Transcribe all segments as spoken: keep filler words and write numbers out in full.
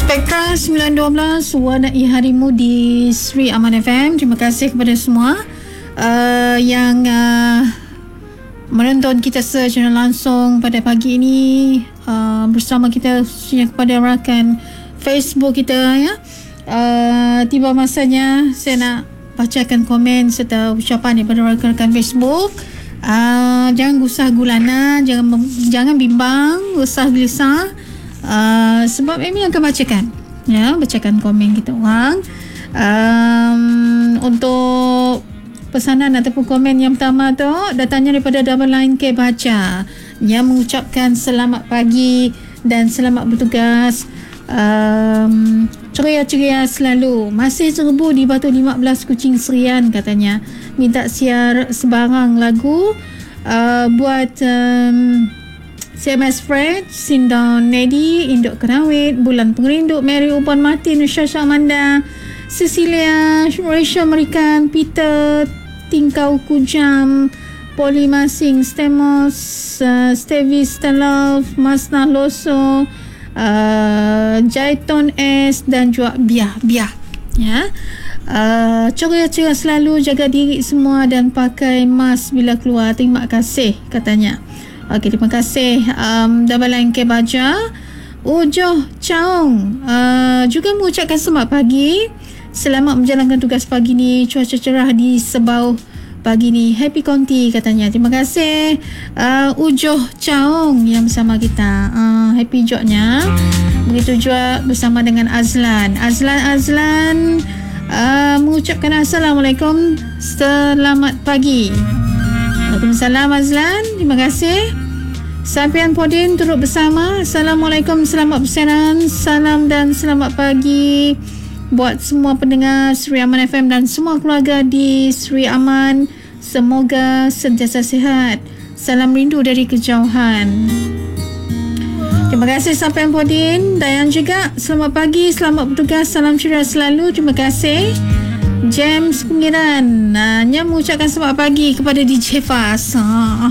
Spektra sembilan dua belas Warnai Harimu di Sri Aman F M. Terima kasih kepada semua uh, yang uh, menonton kita secara langsung pada pagi ini uh, bersama kita, khususnya kepada rakan Facebook kita ya. Uh, tiba masanya saya nak bacakan komen serta ucapan daripada rakan-rakan Facebook. Uh, jangan gusah gulana, jangan jangan bimbang, gusah gelisah. Uh, sebab Amy akan bacakan ya, bacakan komen kita orang. Um, untuk pesanan ataupun komen yang pertama tu datangnya daripada Double Line K Baca yang mengucapkan selamat pagi dan selamat bertugas. Um, ceria-ceria selalu, masih serbu di Batu lima belas Kuching Serian katanya. Minta siar sebarang lagu uh, buat um, C M S Fred, Sindon Nedi, Induk Kenawit, Bulan Pengerinduk, Mary Upan Martin, Syasha Amanda, Cecilia, Rachel Merikan, Peter, Tingkau Kujam, Poli Masing, Stemos, uh, Stevie Stelov, Masna Loso, uh, Jaiton S dan juga Biah Biah ya. Uh, ceria-ceria selalu, jaga diri semua dan pakai mask bila keluar. Terima kasih katanya. Okey, terima kasih um, Double Line K Baja. Ujoh Chaong uh, juga mengucapkan selamat pagi, selamat menjalankan tugas pagi ni, cuaca cerah di Sebau pagi ni, happy konti katanya. Terima kasih uh, Ujoh Chaong yang bersama kita, uh, happy jobnya. Begitu juga bersama dengan Azlan Azlan Azlan uh, mengucapkan Assalamualaikum, selamat pagi. Waalaikumsalam Azlan, terima kasih. Sampian Podin turut bersama. Assalamualaikum, selamat bersiaran, salam dan selamat pagi buat semua pendengar Sri Aman F M dan semua keluarga di Sri Aman. Semoga sentiasa sihat. Salam rindu dari kejauhan. Terima kasih Sampian Podin. Dayan juga, selamat pagi, selamat bertugas, salam ceria selalu. Terima kasih. James Pengiran hanya mengucapkan selamat pagi kepada D J Fas. Ha.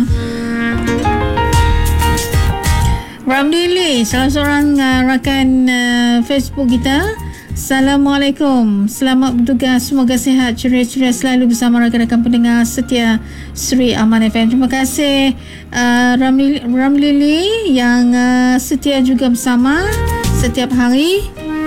Ramli, salah seorang uh, rakan uh, Facebook kita. Assalamualaikum, selamat bertugas, semoga sihat, ceria-ceria selalu bersama rakan-rakan pendengar setia Sri Aman F M. Terima kasih uh, Ramli, Ramli yang uh, setia juga bersama setiap hari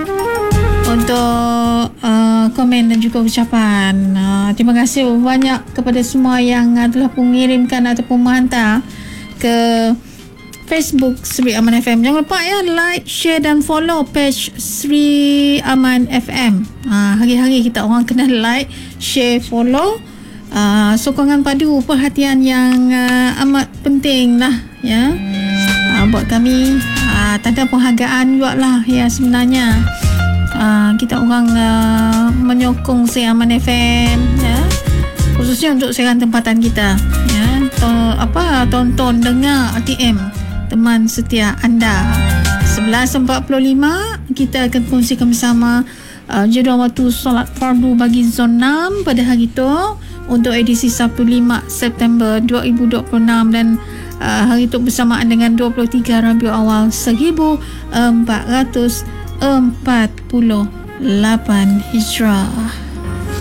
untuk uh, komen dan juga ucapan. Uh, terima kasih banyak kepada semua yang uh, telah mengirimkan ataupun menghantar ke Facebook Sri Aman F M. Jangan lupa ya, like, share dan follow page Sri Aman F M. Uh, hari-hari kita orang kena like, share, follow. Uh, sokongan padu perhatian yang uh, amat penting lah ya. Uh, buat kami uh, tanda penghargaan juga lah ya sebenarnya. Uh, kita orang uh, menyokong Sri Aman F M ya, khususnya untuk siaran tempatan kita ya. To, apa tonton dengar R T M teman setia anda. Sebelas empat puluh lima kita akan kongsikan bersama uh, jadual waktu solat fardu bagi zon enam pada hari itu untuk edisi Sabtu lima September dua ribu dua puluh enam dan uh, hari itu bersamaan dengan dua puluh tiga Rabiul Awal seribu empat ratus empat puluh lapan Hijrah.